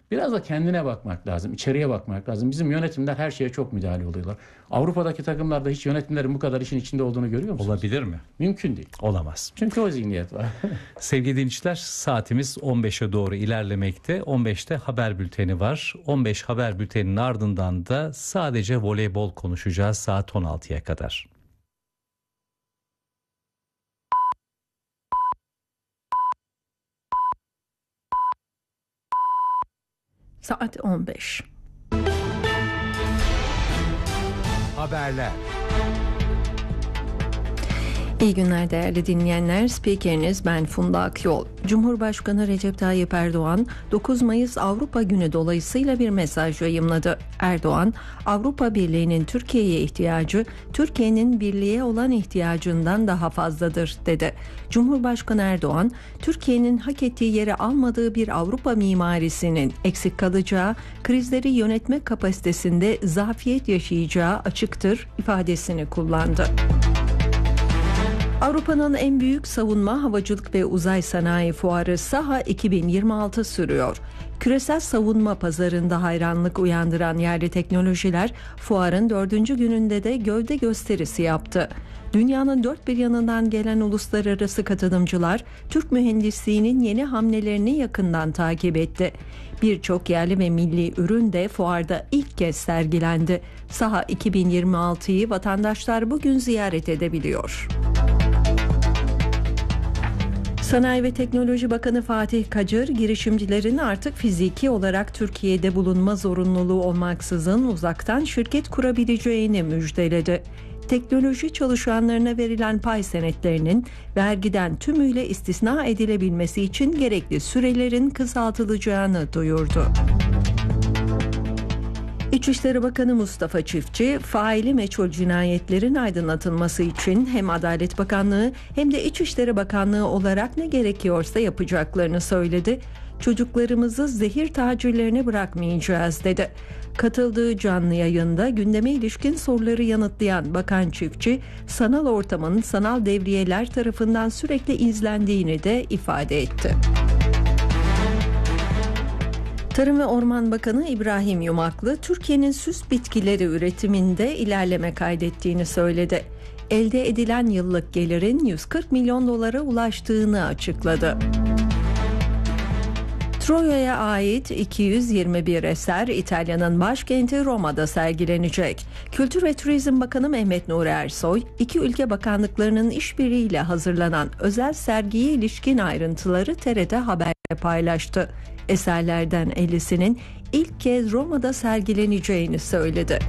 Biraz da kendine bakmak lazım, içeriye bakmak lazım. Bizim yönetimler her şeye çok müdahale oluyorlar. Avrupa'daki takımlarda hiç yönetimlerin bu kadar işin içinde olduğunu görüyor musunuz? Olabilir mi? Mümkün değil. Olamaz. Çünkü o zihniyet var. Sevgili dinleyiciler, saatimiz 15'e doğru ilerlemekte. 15'te haber bülteni var. 15 haber bülteninin ardından da sadece voleybol konuşacağız saat 16'ya kadar. Saat 15. Haberler. İyi günler değerli dinleyenler. Spikeriniz ben Funda Akyol. Cumhurbaşkanı Recep Tayyip Erdoğan 9 Mayıs Avrupa Günü dolayısıyla bir mesaj yayımladı. Erdoğan, Avrupa Birliği'nin Türkiye'ye ihtiyacı Türkiye'nin birliğe olan ihtiyacından daha fazladır dedi. Cumhurbaşkanı Erdoğan, Türkiye'nin hak ettiği yeri almadığı bir Avrupa mimarisinin eksik kalacağı, krizleri yönetme kapasitesinde zafiyet yaşayacağı açıktır ifadesini kullandı. Avrupa'nın en büyük savunma, havacılık ve uzay sanayi fuarı SAHA 2026 sürüyor. Küresel savunma pazarında hayranlık uyandıran yerli teknolojiler fuarın 4. gününde de gövde gösterisi yaptı. Dünyanın dört bir yanından gelen uluslararası katılımcılar Türk mühendisliğinin yeni hamlelerini yakından takip etti. Birçok yerli ve milli ürün de fuarda ilk kez sergilendi. SAHA 2026'yı vatandaşlar bugün ziyaret edebiliyor. Sanayi ve Teknoloji Bakanı Fatih Kacır, girişimcilerin artık fiziki olarak Türkiye'de bulunma zorunluluğu olmaksızın uzaktan şirket kurabileceğini müjdeledi. Teknoloji çalışanlarına verilen pay senetlerinin vergiden tümüyle istisna edilebilmesi için gerekli sürelerin kısaltılacağını duyurdu. İçişleri Bakanı Mustafa Çiftçi, faili meçhul cinayetlerin aydınlatılması için hem Adalet Bakanlığı hem de İçişleri Bakanlığı olarak ne gerekiyorsa yapacaklarını söyledi. Çocuklarımızı zehir tacirlerine bırakmayacağız dedi. Katıldığı canlı yayında gündeme ilişkin soruları yanıtlayan Bakan Çiftçi, sanal ortamın sanal devriyeler tarafından sürekli izlendiğini de ifade etti. Tarım ve Orman Bakanı İbrahim Yumaklı, Türkiye'nin süs bitkileri üretiminde ilerleme kaydettiğini söyledi. Elde edilen yıllık gelirin 140 milyon dolara ulaştığını açıkladı. Troya'ya ait 221 eser İtalya'nın başkenti Roma'da sergilenecek. Kültür ve Turizm Bakanı Mehmet Nuri Ersoy, iki ülke bakanlıklarının işbirliğiyle hazırlanan özel sergiye ilişkin ayrıntıları TRT Haber'le paylaştı. Eserlerden 50'sinin ilk kez Roma'da sergileneceğini söyledi.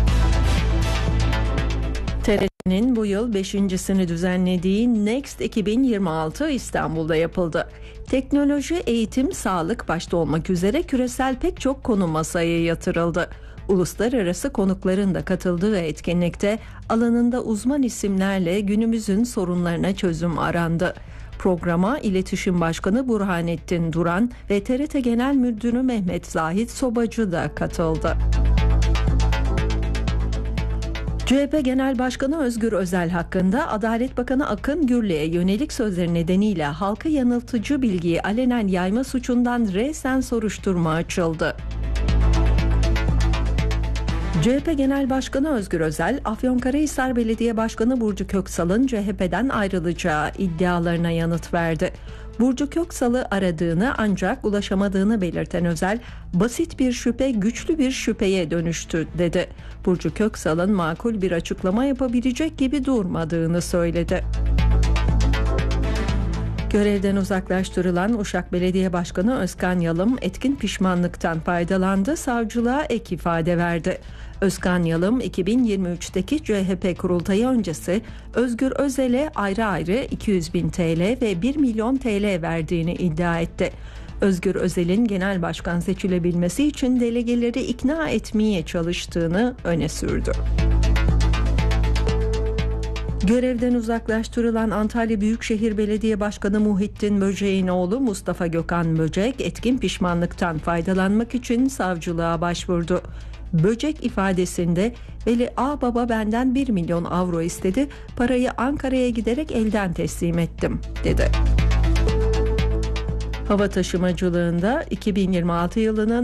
TRT'nin bu yıl 5.sini düzenlediği Next 2026 İstanbul'da yapıldı. Teknoloji, eğitim, sağlık başta olmak üzere küresel pek çok konu masaya yatırıldı. Uluslararası konukların da katıldığı etkinlikte alanında uzman isimlerle günümüzün sorunlarına çözüm arandı. Programa İletişim Başkanı Burhanettin Duran ve TRT Genel Müdürü Mehmet Zahit Sobacı da katıldı. CHP Genel Başkanı Özgür Özel hakkında Adalet Bakanı Akın Gürlü'ye yönelik sözleri nedeniyle halka yanıltıcı bilgiyi alenen yayma suçundan resen soruşturma açıldı. CHP Genel Başkanı Özgür Özel, Afyonkarahisar Belediye Başkanı Burcu Köksal'ın CHP'den ayrılacağı iddialarına yanıt verdi. Burcu Köksal'ı aradığını ancak ulaşamadığını belirten Özel, basit bir şüphe güçlü bir şüpheye dönüştü dedi. Burcu Köksal'ın makul bir açıklama yapabilecek gibi durmadığını söyledi. Görevden uzaklaştırılan Uşak Belediye Başkanı Özkan Yalım etkin pişmanlıktan faydalandı, savcılığa ek ifade verdi. Özkan Yalım 2023'teki CHP kurultayı öncesi Özgür Özel'e ayrı ayrı 200.000 TL ve 1 milyon TL verdiğini iddia etti. Özgür Özel'in genel başkan seçilebilmesi için delegeleri ikna etmeye çalıştığını öne sürdü. Görevden uzaklaştırılan Antalya Büyükşehir Belediye Başkanı Muhittin Böcek'in oğlu Mustafa Gökhan Böcek etkin pişmanlıktan faydalanmak için savcılığa başvurdu. Böcek ifadesinde Veli Ağbaba benden 1 milyon avro istedi, parayı Ankara'ya giderek elden teslim ettim dedi. Hava taşımacılığında 2026 yılının